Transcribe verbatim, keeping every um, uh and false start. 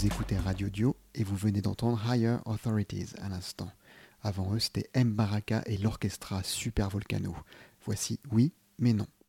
Vous écoutez Radio Dio et vous venez d'entendre Higher Authorities à l'instant. Avant eux, c'était M. Baraka et l'Orchestra Super Volcano. Voici Oui, mais non.